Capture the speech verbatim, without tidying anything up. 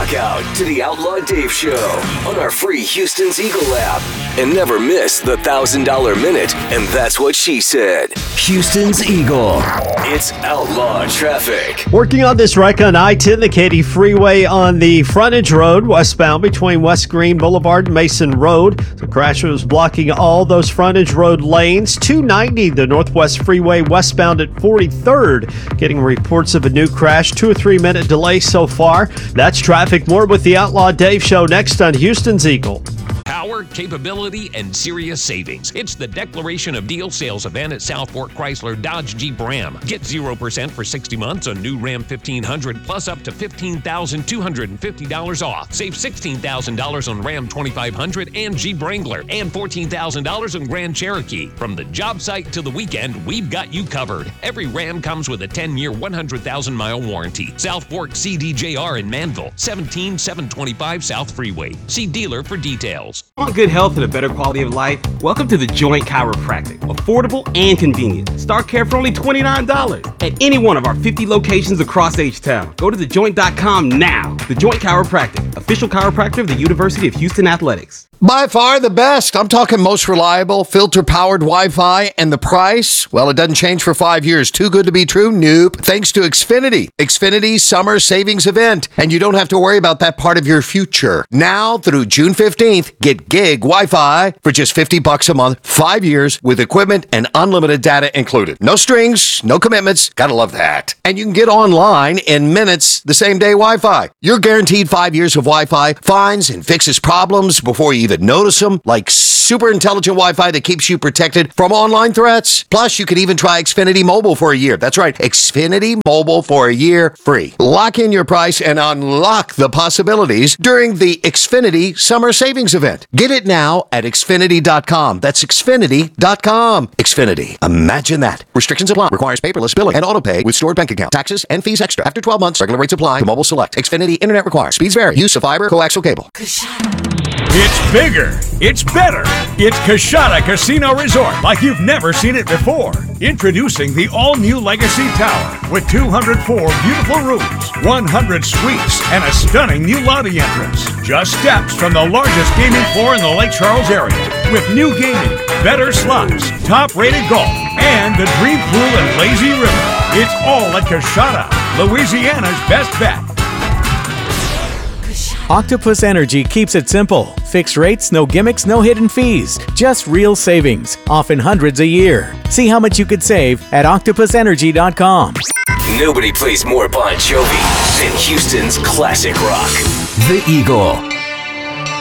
Rock out to the Outlaw Dave Show on our free Houston's Eagle app. And never miss the one thousand dollars Minute, and that's what she said. Houston's Eagle. It's Outlaw Traffic. Working on this wreck on I ten, the Katy Freeway on the frontage road, westbound between West Green Boulevard and Mason Road. The crash was blocking all those frontage road lanes. two ninety, the Northwest Freeway westbound at forty-third. Getting reports of a new crash. Two or three minute delay so far. That's traffic. More with the Outlaw Dave Show next on Houston's Eagle. Power, capability, and serious savings. It's the Declaration of Deal sales event at South Fork Chrysler Dodge Jeep Ram. Get zero percent for sixty months on new Ram fifteen hundred plus up to fifteen thousand two hundred fifty dollars off. Save sixteen thousand dollars on Ram twenty-five hundred and Jeep Wrangler and fourteen thousand dollars on Grand Cherokee. From the job site to the weekend, we've got you covered. Every Ram comes with a ten-year, one hundred thousand mile warranty. South Fork C D J R in Manville, seventeen seven twenty-five South Freeway. See dealer for details. Want good health and a better quality of life? Welcome to The Joint Chiropractic. Affordable and convenient. Start care for only twenty-nine dollars at any one of our fifty locations across H-Town. Go to the joint dot com now. The Joint Chiropractic, official chiropractor of the University of Houston Athletics. By far the best. I'm talking most reliable, filter-powered Wi-Fi, and the price, well, it doesn't change for five years. Too good to be true? Nope. Thanks to Xfinity. Xfinity's summer savings event, and you don't have to worry about that part of your future. Now through June fifteenth, get gig Wi-Fi for just fifty bucks a month, five years with equipment and unlimited data included. No strings, no commitments. Gotta love that. And you can get online in minutes the same day Wi-Fi. You're guaranteed five years of Wi-Fi, finds and fixes problems before you even notice them, like super intelligent Wi-Fi that keeps you protected from online threats. Plus, you could even try Xfinity Mobile for a year. That's right, Xfinity Mobile for a year free. Lock in your price and unlock the possibilities during the Xfinity Summer Savings Event. Get it now at Xfinity dot com. That's Xfinity dot com. Xfinity. Imagine that. Restrictions apply. Requires paperless billing and auto pay with stored bank account. Taxes and fees extra. After twelve months, regular rates apply. Mobile select. Xfinity Internet requires. Speeds vary. Use of fiber, coaxial cable. It's bigger. It's better. It's Coshada Casino Resort like you've never seen it before. Introducing the all-new Legacy Tower with two hundred four beautiful rooms, one hundred suites, and a stunning new lobby entrance. Just steps from the largest gaming floor in the Lake Charles area. With new gaming, better slots, top-rated golf, and the dream pool and lazy river. It's all at Coshada, Louisiana's best bet. Octopus Energy keeps it simple. Fixed rates, no gimmicks, no hidden fees. Just real savings, often hundreds a year. See how much you could save at octopus energy dot com. Nobody plays more Bon Jovi than Houston's classic rock. The Eagle.